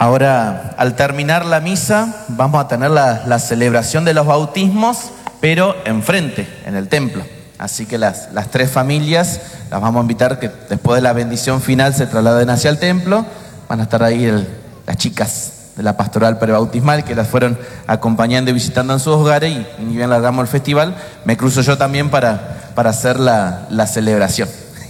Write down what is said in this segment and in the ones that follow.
Ahora, al terminar la misa, vamos a tener la celebración de los bautismos, pero enfrente, en el templo. Así que las tres familias las vamos a invitar que después de la bendición final se trasladen hacia el templo. Van a estar ahí las chicas de la pastoral prebautismal que las fueron acompañando y visitando en sus hogares, y ni bien largamos el festival, me cruzo yo también para hacer la celebración.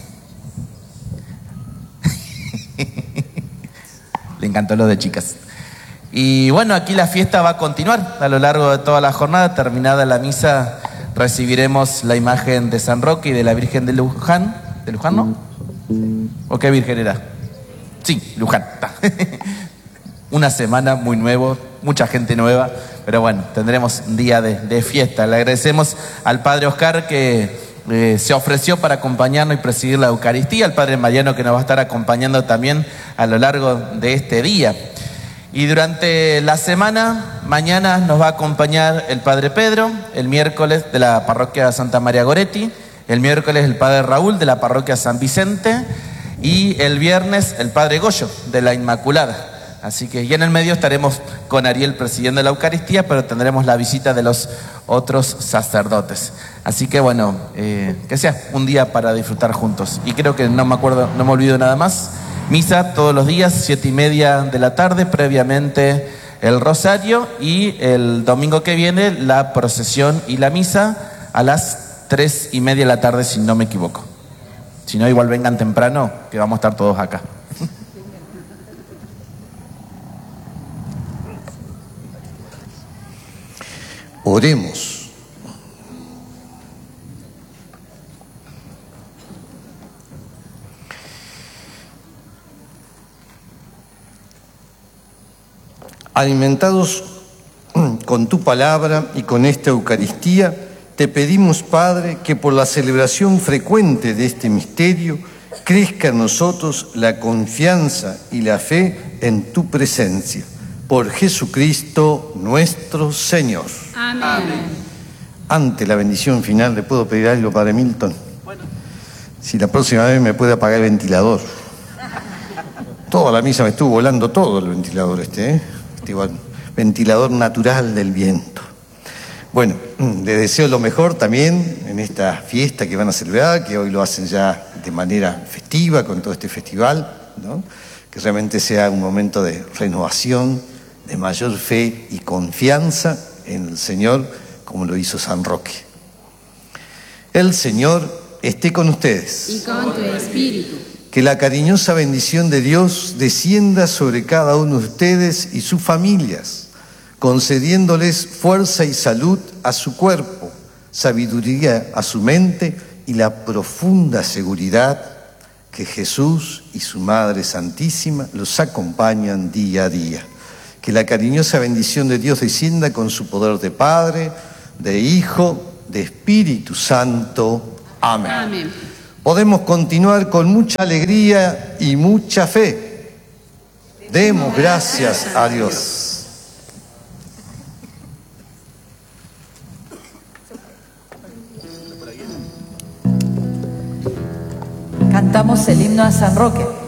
Le encantó lo de chicas. Y bueno, aquí la fiesta va a continuar a lo largo de toda la jornada. Terminada la misa, recibiremos la imagen de San Roque y de la Virgen de Luján. ¿De Luján, no? ¿O qué virgen era? Sí, Luján. Una semana muy nuevo, mucha gente nueva, pero bueno, tendremos un día de fiesta. Le agradecemos al Padre Oscar que se ofreció para acompañarnos y presidir la Eucaristía, al Padre Mariano que nos va a estar acompañando también a lo largo de este día. Y durante la semana, mañana nos va a acompañar el Padre Pedro, el miércoles de la parroquia Santa María Goretti, el miércoles el Padre Raúl de la parroquia San Vicente y el viernes el Padre Goyo de la Inmaculada. Así que, y en el medio estaremos con Ariel presidiendo la Eucaristía, pero tendremos la visita de los otros sacerdotes. Así que bueno, que sea un día para disfrutar juntos. Y creo que no me olvido nada más. Misa todos los días, 7:30 de la tarde, previamente el rosario, y el domingo que viene la procesión y la misa a las 3:30 de la tarde, si no me equivoco. Si no, igual vengan temprano, que vamos a estar todos acá. Oremos. Alimentados con tu palabra y con esta Eucaristía, te pedimos, Padre, que por la celebración frecuente de este misterio crezca en nosotros la confianza y la fe en tu presencia. Por Jesucristo nuestro Señor. Amén. Ante la bendición final, ¿le puedo pedir algo, Padre Milton? Si la próxima vez me puede apagar el ventilador. Toda la misa me estuvo volando todo el ventilador este ventilador natural del viento. Bueno, les deseo lo mejor también en esta fiesta que van a celebrar, que hoy lo hacen ya de manera festiva con todo este festival, ¿no? Que realmente sea un momento de renovación, de mayor fe y confianza en el Señor, como lo hizo San Roque. El Señor esté con ustedes. Y con tu espíritu. Que la cariñosa bendición de Dios descienda sobre cada uno de ustedes y sus familias, concediéndoles fuerza y salud a su cuerpo, sabiduría a su mente y la profunda seguridad que Jesús y su Madre Santísima los acompañan día a día. Que la cariñosa bendición de Dios descienda con su poder de Padre, de Hijo, de Espíritu Santo. Amén. Amén. Podemos continuar con mucha alegría y mucha fe. Demos gracias a Dios. Cantamos el himno a San Roque.